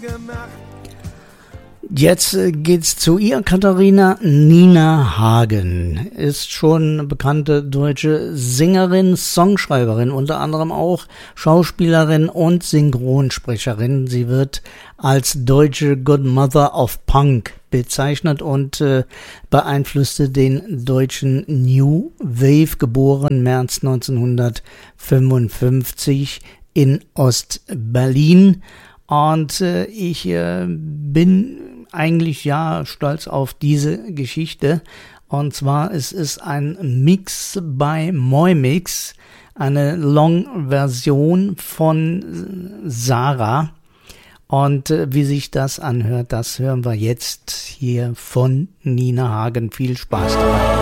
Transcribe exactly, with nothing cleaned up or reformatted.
Jetzt geht's zu ihr. Katharina Nina Hagen ist schon eine bekannte deutsche Sängerin, Songschreiberin, unter anderem auch Schauspielerin und Synchronsprecherin. Sie wird als deutsche Godmother of Punk bezeichnet und äh, beeinflusste den deutschen New Wave, geboren März neunzehnhundertfünfundfünfzig in Ost-Berlin. Und äh, ich äh, bin eigentlich ja stolz auf diese Geschichte. Und zwar es ist ein Mix bei Moimix, eine Long-Version von Sarah. Und äh, wie sich das anhört, das hören wir jetzt hier von Nina Hagen. Viel Spaß dabei.